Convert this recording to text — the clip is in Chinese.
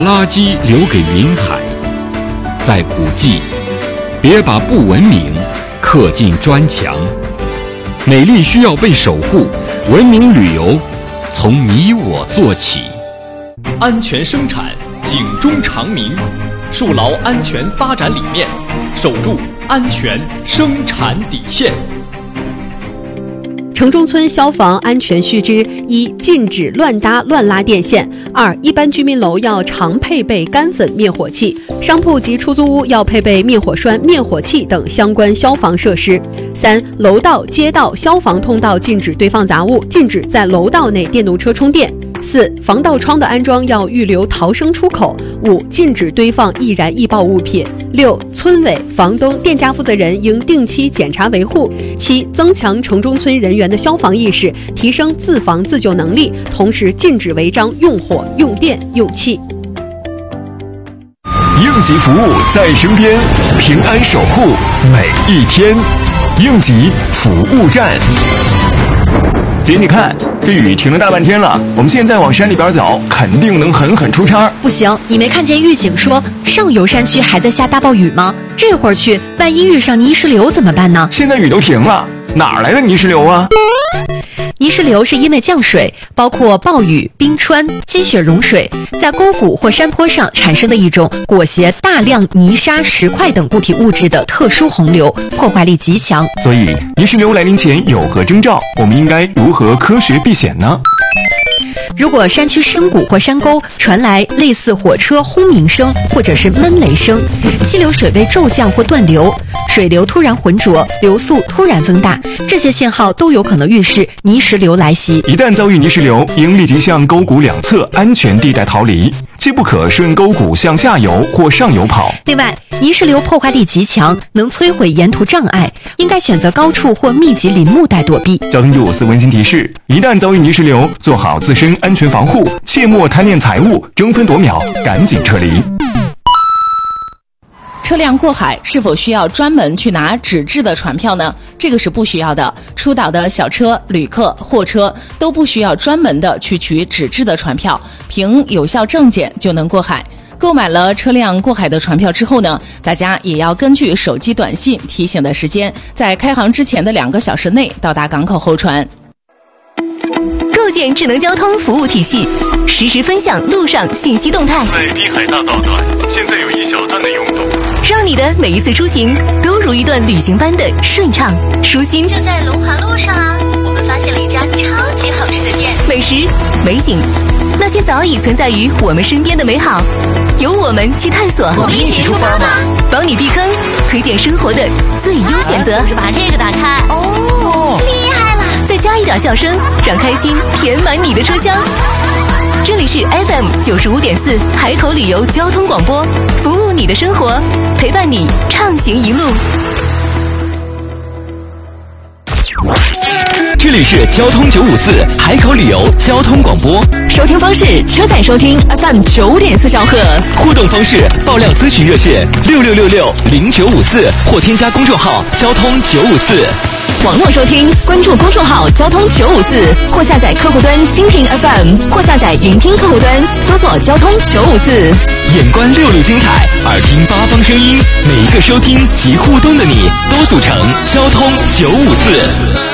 垃圾留给云海。在古迹，别把不文明刻进砖墙。美丽需要被守护，文明旅游从你我做起。 安全生产，警钟长鸣，树牢安全发展理念，守住安全生产底线。 城中村消防安全须知：一、禁止乱搭乱拉电线；二、一般居民楼要常配备干粉灭火器，商铺及出租屋要配备灭火栓、灭火器等相关消防设施。三、楼道、街道、消防通道禁止堆放杂物，禁止在楼道内电动车充电。四、防盗窗的安装要预留逃生出口。五、禁止堆放易燃易爆物品。六、村委、房东、店家负责人应定期检查维护。七、增强城中村人员的消防意识，提升自防自救能力，同时禁止违章用火、用电、用气。 应急服务在身边，平安守护每一天。应急服务站。姐，你看这雨停了大半天了，我们现在往山里边走，肯定能狠狠出差。 不行，你没看见预警说上游山区还在下大暴雨吗？这会儿去，万一遇上泥石流怎么办呢？ 现在雨都停了，哪儿来的泥石流啊？ 泥石流是因为降水，包括暴雨、冰川、积雪融水，在沟谷或山坡上产生的一种裹挟大量泥沙、石块等固体物质的特殊洪流，破坏力极强。 所以，泥石流来临前有何征兆？我们应该如何科学避险呢？ 如果山区深谷或山沟传来类似火车轰鸣声或者是闷雷声，溪流水位骤降或断流，水流突然浑浊，流速突然增大，这些信号都有可能预示泥石流来袭。 一旦遭遇泥石流，应立即向沟谷两侧安全地带逃离，切不可顺沟谷向下游或上游跑。 另外，泥石流破坏力极强，能摧毁沿途障碍，应该选择高处或密集林木带躲避。 交通954温馨提示：一旦遭遇泥石流，做好自身安全防护，切莫贪恋财物，争分夺秒，赶紧撤离。 车辆过海是否需要专门去拿纸质的船票呢？这个是不需要的。出岛的小车、旅客、货车都不需要专门的去取纸质的船票，凭有效证件就能过海。购买了车辆过海的船票之后呢，大家也要根据手机短信提醒的时间，在开航之前的2个小时内到达港口候船。 构建智能交通服务体系，实时分享路上信息动态。 在滨海大道段，现在有一小段的拥堵， 让你的每一次出行都如一段旅行般的顺畅舒心。 就在龙华路上啊，我们发现了一家超级好吃的店， 美食、美景，那些早已存在于我们身边的美好，由我们去探索。 我们一起出发吧， 帮你避坑，推荐生活的最优选择。 就是把这个打开，哦，厉害了！ 再加一点笑声，让开心填满你的车厢。这里是 FM95.4海口旅游交通广播，服务你的生活，陪伴你畅行一路。 这里是交通954海口旅游交通广播， 收听方式：车载收听 FM9.4兆赫。 互动方式：爆料咨询热线66660954或添加公众号交通954。 网络收听，关注公众号交通954，或下载客户端蜻蜓 FM， 或下载云听客户端，搜索交通954。 眼观六路精彩，耳听八方声音，每一个收听及互动的你，都组成交通954。